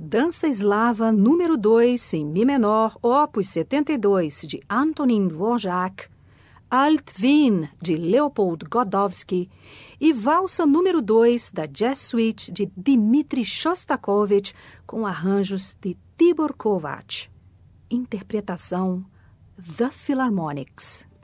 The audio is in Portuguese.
Dança Eslava número 2 em Mi menor, opus 72, de Antonín Dvořák, Alt Wien, de Leopold Godowsky, e Valsa número 2, da Jazz Suite, de Dmitri Shostakovich, com arranjos de Tibor Kovács. Interpretação The Philharmonics.